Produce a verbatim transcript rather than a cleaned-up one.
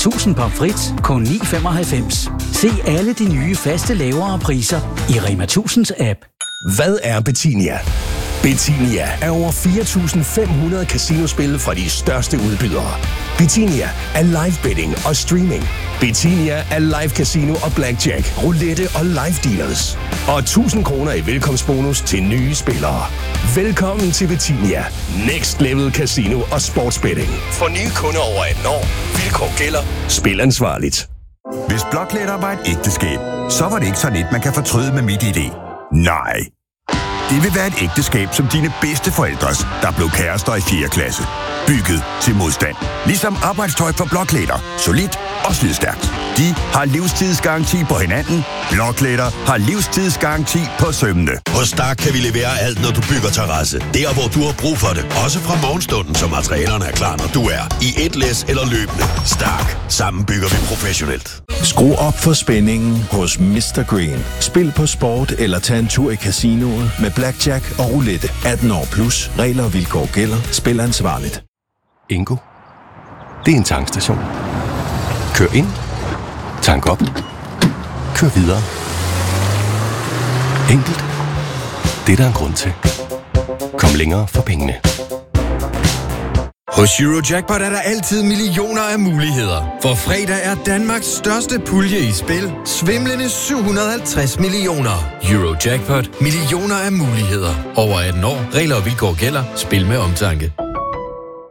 tusind pomfrit kun ni komma femoghalvfems. Se alle de nye faste lavere priser i Rema tusinds app. Hvad er Betinia? Betinia er over fire tusind fem hundrede casinospil fra de største udbydere. Betinia er live betting og streaming. Betinia er live casino og blackjack, roulette og live dealers. Og tusind kroner i velkomstbonus til nye spillere. Velkommen til Betinia. Next level casino og sportsbetting. For nye kunder over atten år. Vilkår gælder. Spil ansvarligt. Hvis Blockletter var et ægteskab, så var det ikke sådan et, man kan fortryde med MitID. Nej. Det vil være et ægteskab som dine bedsteforældres, der blev kærester i fjerde klasse. Bygget til modstand. Ligesom arbejdstøj fra Blockletter. Solidt og slidstærkt. De har livstidsgaranti på hinanden. Blockletter har livstidsgaranti på sømmene. Hos Stark kan vi levere alt, når du bygger terrasse. Der, hvor du har brug for det. Også fra morgenstunden, så materialerne er klar, når du er. I et læs eller løbende. Stark. Sammen bygger vi professionelt. Skru op for spændingen hos mister Green. Spil på sport eller tag en tur i casinoet med blackjack og roulette. atten år plus. Regler og vilkår gælder. Spil ansvarligt. Ingo. Det er en tankstation. Kør ind. Tank op. Kør videre. Enkelt. Det er der en grund til. Kom længere for pengene. Hos Eurojackpot er der altid millioner af muligheder. For fredag er Danmarks største pulje i spil. Svimlende syv hundrede og halvtreds millioner. Eurojackpot. Millioner af muligheder. Over atten år. Regler og vilkår gælder. Spil med omtanke.